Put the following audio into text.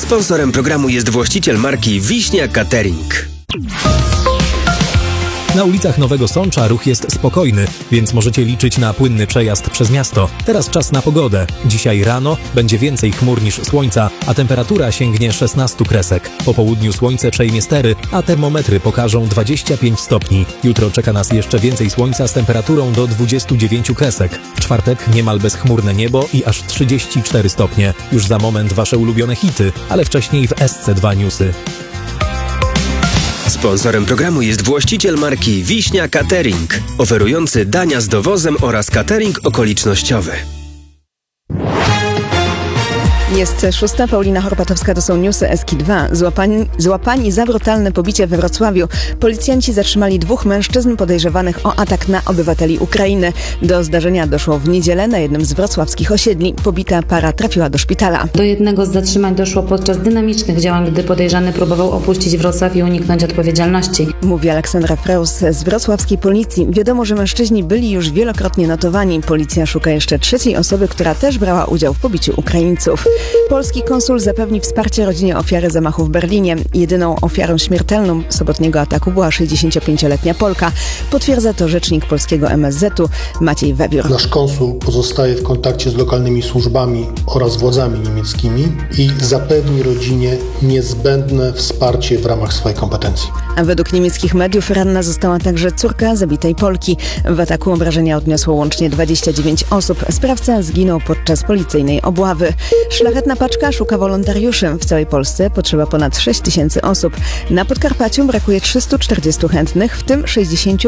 Sponsorem programu jest właściciel marki Wiśnia Catering. Na ulicach Nowego Sącza ruch jest spokojny, więc możecie liczyć na płynny przejazd przez miasto. Teraz czas na pogodę. Dzisiaj rano będzie więcej chmur niż słońca, a temperatura sięgnie 16 kresek. Po południu słońce przejmie stery, a termometry pokażą 25 stopni. Jutro czeka nas jeszcze więcej słońca z temperaturą do 29 kresek. W czwartek niemal bezchmurne niebo i aż 34 stopnie. Już za moment wasze ulubione hity, ale wcześniej w SC2 Newsy. Sponsorem programu jest właściciel marki Wiśnia Catering, oferujący dania z dowozem oraz catering okolicznościowy. Jest 6. Paulina Horpatowska, to są newsy SK2. Złapani za brutalne pobicie we Wrocławiu. Policjanci zatrzymali 2 mężczyzn podejrzewanych o atak na obywateli Ukrainy. Do zdarzenia doszło w niedzielę na jednym z wrocławskich osiedli. Pobita para trafiła do szpitala. Do jednego z zatrzymań doszło podczas dynamicznych działań, gdy podejrzany próbował opuścić Wrocław i uniknąć odpowiedzialności. Mówi Aleksandra Freus z wrocławskiej policji. Wiadomo, że mężczyźni byli już wielokrotnie notowani. Policja szuka jeszcze 3. osoby, która też brała udział w pobiciu Ukraińców. Polski konsul zapewni wsparcie rodzinie ofiary zamachu w Berlinie. Jedyną ofiarą śmiertelną sobotniego ataku była 65-letnia Polka. Potwierdza to rzecznik polskiego MSZ-u Maciej Webiór. Nasz konsul pozostaje w kontakcie z lokalnymi służbami oraz władzami niemieckimi i zapewni rodzinie niezbędne wsparcie w ramach swojej kompetencji. A według niemieckich mediów ranna została także córka zabitej Polki. W ataku obrażenia odniosło łącznie 29 osób. Sprawca zginął podczas policyjnej obławy. Szlachetna paczka szuka wolontariuszy. W całej Polsce potrzeba ponad 6 000 osób. Na Podkarpaciu brakuje 340 chętnych, w tym 60